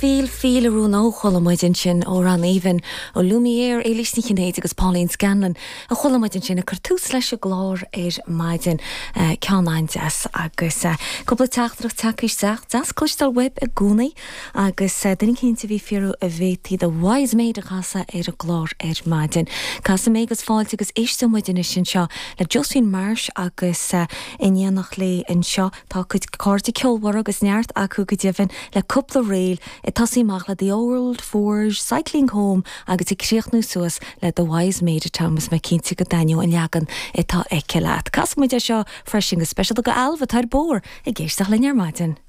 fíl arún ócholamid sin ó ran even ó Lumiere élisní chinnéid agus Pauline Scanlon a cholamid sin a cartús leis a glár maidin ceannaint agus cúpla teachtrach takeis seach das clustal web a gúnaí agus den cinnta bhí fiú a bhétí de wise maid a chasa a glár maidin. Casa mégus fáilte agus éiste muidin sin seo le Josephine Marsh agus inéannach lé in seo tá chud cárta ceolhar agus neart acu go dtíobhann le cúpla réil i tasíach le The Old Forge Cycling Home agus i críochnú suas le the Wise Maid Thomas me cinnta go daineo an leagan itá eice leat. Cas muide seo freisin go speisial go alba tar bór i ggéisteach le nearmaidin.